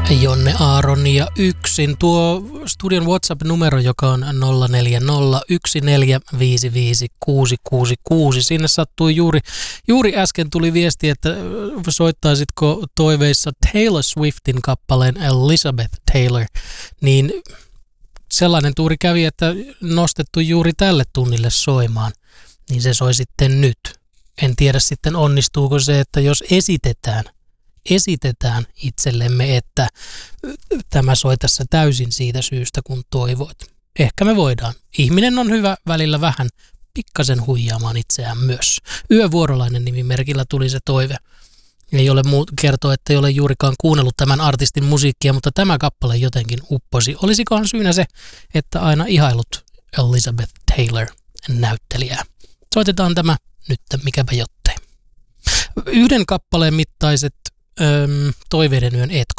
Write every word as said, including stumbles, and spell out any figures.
Jonne Aaron ja yksin. Tuo studion WhatsApp-numero, joka on nolla neljä nolla yksi neljä viisi viisi kuusi kuusi kuusi. Sinne sattui juuri, juuri äsken tuli viesti, että soittaisitko toiveissa Taylor Swiftin kappaleen Elizabeth Taylor. Niin sellainen tuuri kävi, että nostettu juuri tälle tunnille soimaan, niin se soi sitten nyt. En tiedä sitten onnistuuko se, että jos esitetään, esitetään itsellemme, että tämä soi tässä täysin siitä syystä, kun toivoit. Ehkä me voidaan. Ihminen on hyvä välillä vähän pikkasen huijaamaan itseään myös. Yövuorolainen nimimerkillä tuli se toive. Ei ole muut kertoa, että ei ole juurikaan kuunnellut tämän artistin musiikkia, mutta tämä kappale jotenkin upposi. Olisikohan syynä se, että aina ihailut Elizabeth Taylor näyttelijää. Soitetaan tämä nyt, mikäpä jottei. Yhden kappaleen mittaiset öm, toiveiden yön etku.